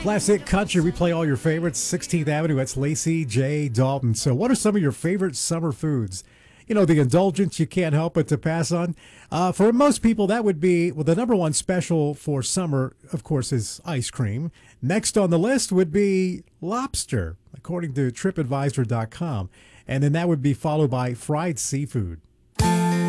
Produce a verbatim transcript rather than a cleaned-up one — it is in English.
Classic Country. We play all your favorites. sixteenth Avenue. That's Lacey J. Dalton. So, what are some of your favorite summer foods? You know, the indulgence you can't help but to pass on. Uh, for most people, that would be, well, the number one special for summer, of course, is ice cream. Next on the list would be lobster, according to trip advisor dot com. And then that would be followed by fried seafood.